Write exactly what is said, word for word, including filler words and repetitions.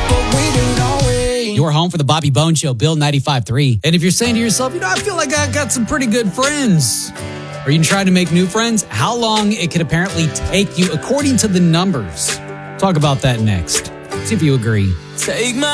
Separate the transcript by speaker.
Speaker 1: but we do, don't we?
Speaker 2: Your home for the Bobby Bone Show, Bill ninety-five point three. And if you're saying to yourself, you know, I feel like I got some pretty good friends. Are you trying to make new friends? How long it could apparently take you according to the numbers. Talk about that next. See if you agree.
Speaker 1: Take my